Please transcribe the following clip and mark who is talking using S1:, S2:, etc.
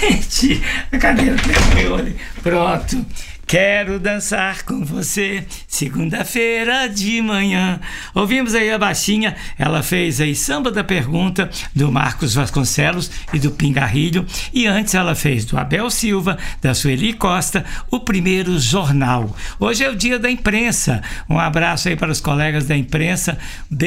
S1: Gente, a cadeira tremeu ali. Pronto. Quero dançar com você, segunda-feira de manhã. Ouvimos aí a baixinha, ela fez aí Samba da Pergunta, do Marcos Vasconcelos e do Pingarrilho. E antes ela fez do Abel Silva, da Sueli Costa, o Primeiro Jornal. Hoje é o dia da imprensa. Um abraço aí para os colegas da imprensa.